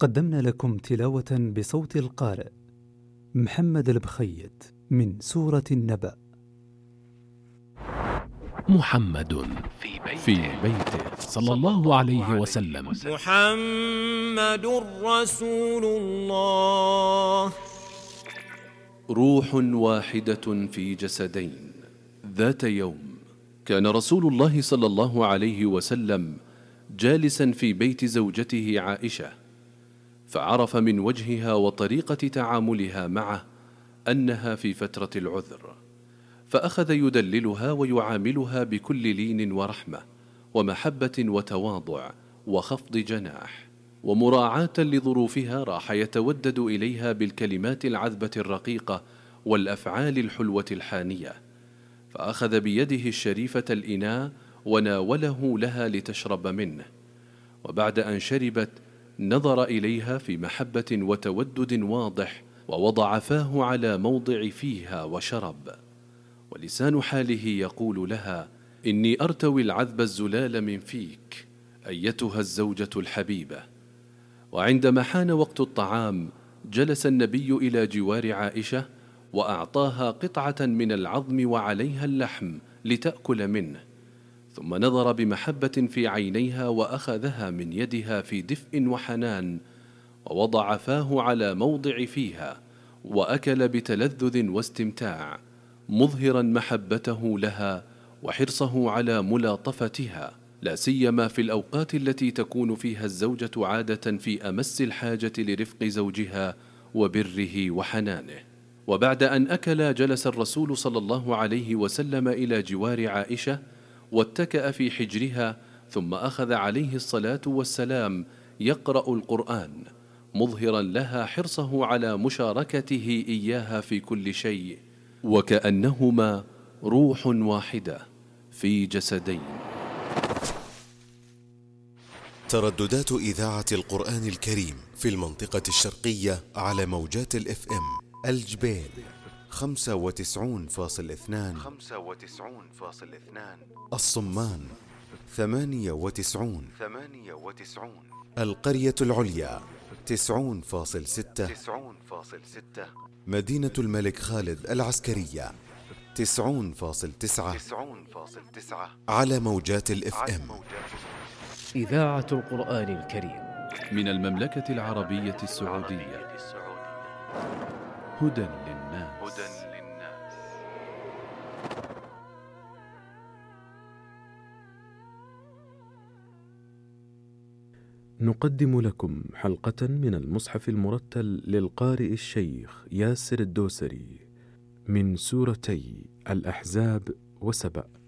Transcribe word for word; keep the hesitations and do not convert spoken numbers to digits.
قدمنا لكم تلاوة بصوت القارئ محمد البخيت من سورة النبأ. محمد في بيته, في بيته صلى الله عليه وسلم. محمد رسول الله. روح واحدة في جسدين. ذات يوم كان رسول الله صلى الله عليه وسلم جالسا في بيت زوجته عائشة، فعرف من وجهها وطريقة تعاملها معه أنها في فترة العذر، فأخذ يدللها ويعاملها بكل لين ورحمة ومحبة وتواضع وخفض جناح، ومراعاة لظروفها راح يتودد إليها بالكلمات العذبة الرقيقة والأفعال الحلوة الحانية، فأخذ بيده الشريفة الإناء وناوله لها لتشرب منه، وبعد أن شربت نظر إليها في محبة وتودد واضح، ووضع فاه على موضع فيها وشرب، ولسان حاله يقول لها: إني أرتوي العذب الزلال من فيك أيتها الزوجة الحبيبة. وعندما حان وقت الطعام جلس النبي إلى جوار عائشة وأعطاها قطعة من العظم وعليها اللحم لتأكل منه، ثم نظر بمحبة في عينيها وأخذها من يدها في دفء وحنان، ووضع فاه على موضع فيها وأكل بتلذذ واستمتاع، مظهرا محبته لها وحرصه على ملاطفتها، لا سيما في الأوقات التي تكون فيها الزوجة عادة في أمس الحاجة لرفق زوجها وبره وحنانه. وبعد أن أكل جلس الرسول صلى الله عليه وسلم إلى جوار عائشة واتكأ في حجرها، ثم أخذ عليه الصلاة والسلام يقرأ القرآن، مظهرا لها حرصه على مشاركته إياها في كل شيء، وكأنهما روح واحدة في جسدين. ترددات إذاعة القرآن الكريم في المنطقة الشرقية على موجات الاف ام: الجبيل خمسة وتسعون فاصل اثنان، خمسة وتسعون فاصل اثنان، الصمان ثمانية وتسعون، ثمانية وتسعون، القرية العليا تسعون فاصل ستة، تسعون فاصل ستة، مدينة الملك خالد العسكرية تسعون فاصل تسعة، تسعون فاصل تسعة، على موجات الاف ام. إذاعة القرآن الكريم من المملكة العربية السعودية. هدى للناس. هدى للناس. نقدم لكم حلقة من المصحف المرتل للقارئ الشيخ ياسر الدوسري من سورتي الأحزاب وسبأ.